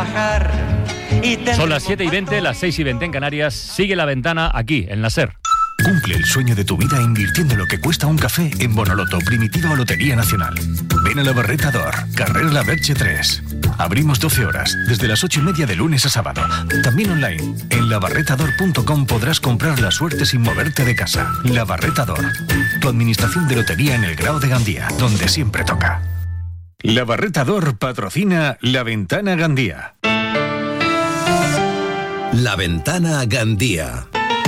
trabajar. Son las 7:20, las 6:20 en Canarias. Sigue La Ventana aquí, en la SER. Cumple el sueño de tu vida invirtiendo lo que cuesta un café en Bonoloto, Primitiva o Lotería Nacional. Ven a la Barreta d'Or, carrer La Verge 3. Abrimos 12 horas, desde las 8:30 de lunes a sábado. También online. En labarretador.com podrás comprar la suerte sin moverte de casa. La Barreta d'Or, tu administración de lotería en el Grao de Gandía, donde siempre toca. La Barreta d'Or patrocina La Ventana Gandía. La Ventana Gandía.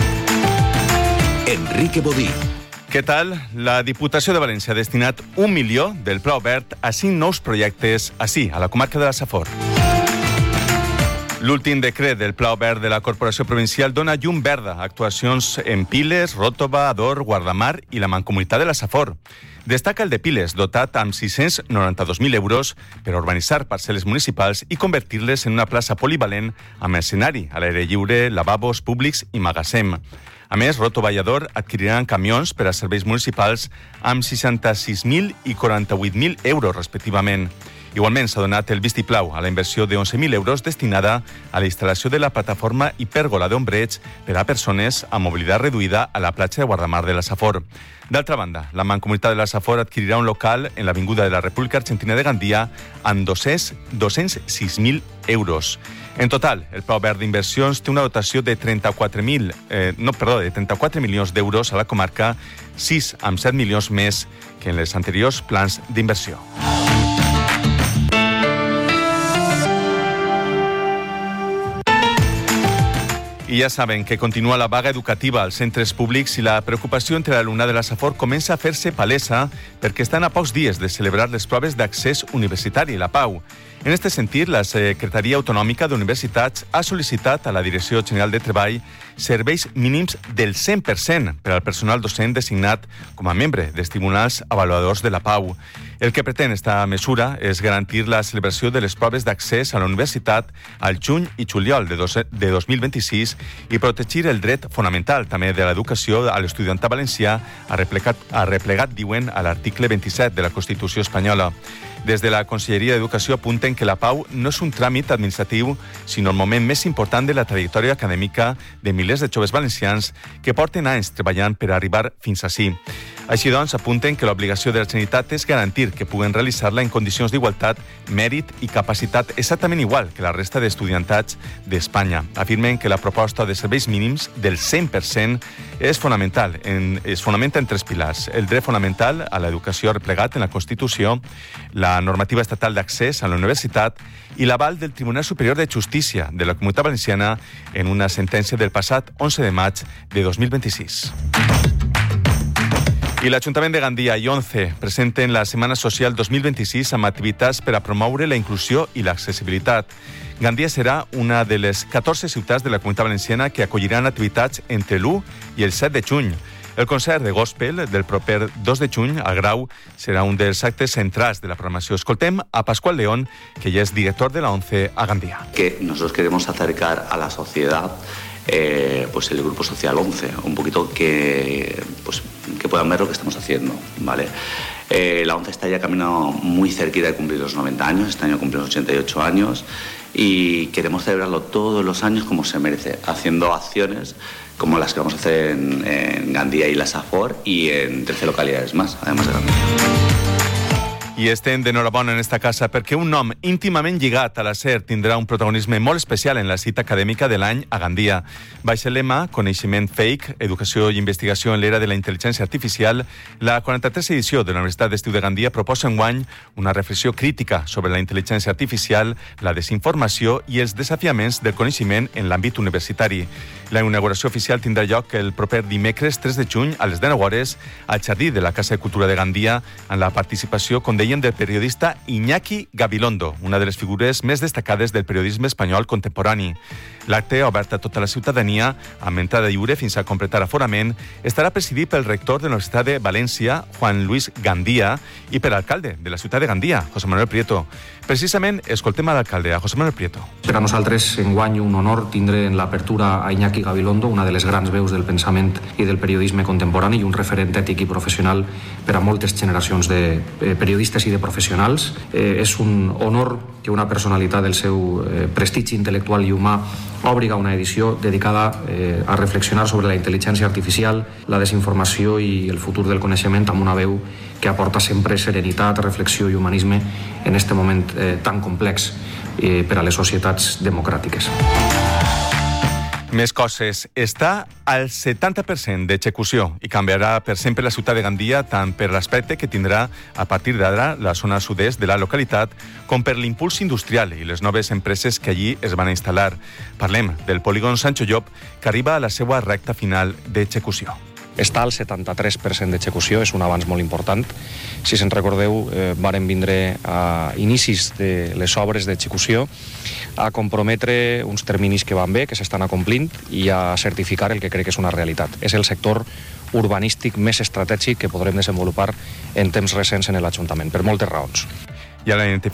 Enrique Bodí. Què tal? La Diputació de València ha destinat 1 milió del Pla Obert a 5 nous projectes ací, a la comarca de la Safor. L'últim decret del Pla Obert de la Corporació Provincial dona llum verda a actuacions en Piles, Ròtova, Ador, Guardamar i la Mancomunitat de la Safor. Destaca el de Piles, dotat amb 692.000 euros per urbanitzar parcel·les municipals i convertir-les en una plaça polivalent amb escenari a l'aire lliure, lavabos públics i magatzem. A més, Ròtova i Ador adquiriran camions per a serveis municipals amb 66.000 i 48.000 euros, respectivament. Igualment, s'ha donat el vistiplau a la inversió de 11.000 euros destinada a la instal·lació de la plataforma i pèrgola d'ombreig per a persones amb mobilitat reduïda a la platja de Guardamar de la Safor. D'altra banda, la Mancomunitat de la Safor adquirirà un local en l'Avinguda de la República Argentina de Gandia amb 206.000 euros. En total, el Pla Obert d'Inversions té una dotació de 34 milions d'euros a la comarca, 6,7 milions més que en els anteriors plans d'inversió. I ja saben que continua la vaga educativa als centres públics i la preocupació entre l'alumnat de la Safor comença a fer-se palesa perquè estan a pocs dies de celebrar les proves d'accés universitari, la PAU. En aquest sentit, la Secretaria Autonòmica d'Universitats ha sol·licitat a la Direcció General de Treball serveis mínims del 100% per al personal docent designat com a membre dels tribunals avaluadors de la PAU. El que pretén esta mesura és garantir la celebració de les proves d'accés a la universitat al juny i juliol de 2026 i protegir el dret fonamental també de l'educació a l'estudiantat valencià arreplegat, diuen, a l'article 27 de la Constitució espanyola. Des de la Conselleria d'Educació apunten que la PAU no és un tràmit administratiu, sinó el moment més important de la trajectòria acadèmica de milers de joves valencians que porten anys treballant per arribar fins ací. Així doncs, apunten que l'obligació de la Generalitat és garantir que puguen realitzar-la en condicions d'igualtat, mèrit i capacitat exactament igual que la resta d'estudiantats d'Espanya. Afirmen que la proposta de serveis mínims del 100% és fonamental. Es fonamenta en 3 pilars: el dret fonamental a l'educació replegat en la Constitució, la normativa estatal d'accés a la universitat i l'aval del Tribunal Superior de Justícia de la Comunitat Valenciana en una sentència del passat 11 de maig de 2026. I l'Ajuntament de Gandia i ONCE presenten la Setmana Social 2026 amb activitats per a promoure la inclusió i l'accessibilitat. Gandia serà una de les 14 ciutats de la Comunitat Valenciana que acolliran activitats entre l'1 i el 7 de juny. El concert de gospel del proper 2 de juny al Grau serà un dels actes centrals de la programació. Escoltem a Pascual León, que ya es director de la ONCE a Gandia. Que nosotros queremos acercar a la sociedad pues el Grupo Social 11, un poquito que puedan ver lo que estamos haciendo, ¿vale? La ONCE está ya camino muy cerquita de cumplir los 90 años, este año cumplimos 88 años y queremos celebrarlo todos los años como se merece, haciendo acciones como las que vamos a hacer en Gandia y la Safor y en 13 localidades más, además de Gandia. I estem d'enhorabona en esta casa perquè un nom íntimament lligat a la SER tindrà un protagonisme molt especial en la cita acadèmica de l'any a Gandia. Baix el lema Coneixement Fake, Educació i Investigació en l'era de la intel·ligència artificial, la 43a edició de la Universitat d'Estiu de Gandia proposa enguany una reflexió crítica sobre la intel·ligència artificial, la desinformació i els desafiaments del coneixement en l'àmbit universitari. La inauguració oficial tindrà lloc el proper dimecres 3 de juny a les 19 hores al Jardí de la Casa de Cultura de Gandia amb la participació, com deien, del periodista Iñaki Gabilondo, una de les figures més destacades del periodisme espanyol contemporani. L'acte, obert a tota la ciutadania, amb entrada lliure fins a completar aforament, estarà presidit pel rector de la Universitat de València, Juan Luis Gandia, i per l'alcalde de la ciutat de Gandia, José Manuel Prieto. Precisament, escoltem a l'alcalde, a José Manuel Prieto. Per a nosaltres, enguany, un honor tindre en l'apertura a Iñaki Gabilondo, una de les grans veus del pensament i del periodisme contemporani i un referent ètic i professional per a moltes generacions de periodistes periodistes i de professionals. És un honor que una personalitat del seu prestigi intel·lectual i humà obri una edició dedicada a reflexionar sobre la intel·ligència artificial, la desinformació i el futur del coneixement amb una veu que aporta sempre serenitat, reflexió i humanisme en aquest moment tan complex per a les societats democràtiques. Més coses. Està al 70% d'execució i canviarà per sempre la ciutat de Gandia tant per l'aspecte que tindrà a partir d'ara la zona sud-est de la localitat com per l'impuls industrial i les noves empreses que allí es van instal·lar. Parlem del polígon Sancho Llop, que arriba a la seva recta final d'execució. Està al 73% d'execució, és un avanç molt important. Si se'n recordeu, varen vindre a inicis de les obres d'execució a comprometre uns terminis que van bé, que s'estan acomplint, i a certificar el que crec que és una realitat. És el sector urbanístic més estratègic que podrem desenvolupar en temps recents en l'Ajuntament, per moltes raons. I a la